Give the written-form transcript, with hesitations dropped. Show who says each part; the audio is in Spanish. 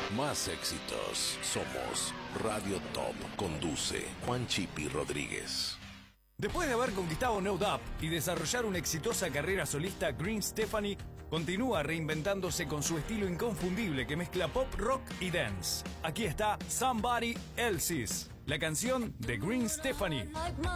Speaker 1: Más éxitos. Somos Radio Top. Conduce Juan Chipi Rodríguez.
Speaker 2: Después de haber conquistado No Doubt y desarrollar una exitosa carrera solista, Gwen Stefani continúa reinventándose con su estilo inconfundible que mezcla pop, rock y dance. Aquí está Somebody Else's, la canción de Gwen Stefani.